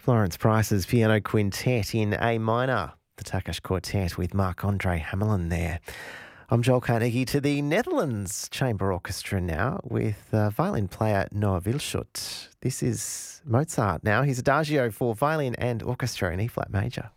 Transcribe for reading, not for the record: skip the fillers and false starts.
Florence Price's Piano Quintet in A minor, the Turkish Quartet with Marc-Andre Hamelin there. I'm Joel Carnegie. To the Netherlands Chamber Orchestra now with violin player Noah Wilschut. This is Mozart now. His Adagio for violin and orchestra in E-flat major.